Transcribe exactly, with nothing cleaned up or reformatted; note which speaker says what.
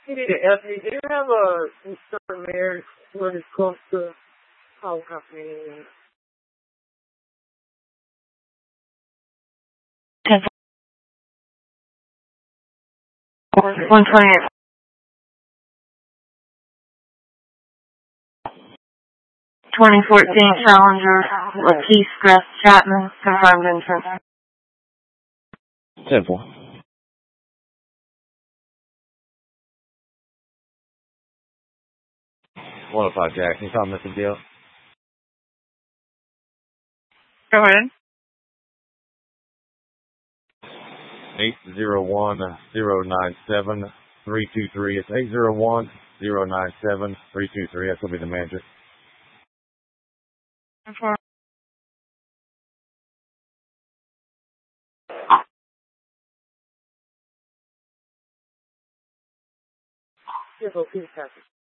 Speaker 1: Yeah, if you do have a certain area where it's close to power company. one twenty-eight. twenty fourteen Challenger, Lakeith Gress Chapman, confirmed entrance.
Speaker 2: ten four. one oh five Jack, can you call Mister Deal?
Speaker 1: Go ahead.
Speaker 2: eight zero one, zero nine seven, three two three. It's eight zero one, zero nine seven, three two three. That's going to be the manager.
Speaker 1: Confirmed. Yes, okay,